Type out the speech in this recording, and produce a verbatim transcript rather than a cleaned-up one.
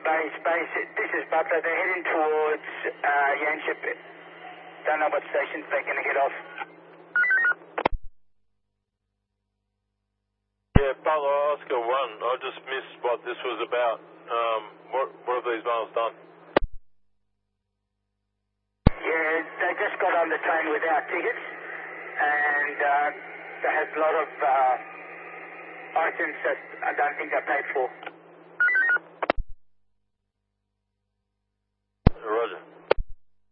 Base, base, this is Butler. They're heading towards uh, Yanship. Don't know what stations they're going to get off. Yeah, Butler Oscar one. I just missed what this was about. Um, what, what have these males done? Yeah, they just got on the train without tickets, and uh, they had a lot of uh, items that I don't think they paid for.